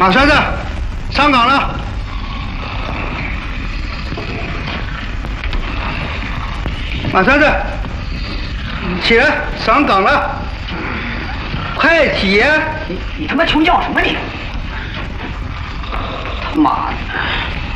马栓子，上岗了。马栓子，起来，上岗了。快起呀！ 你他妈穷叫什么你？他妈的！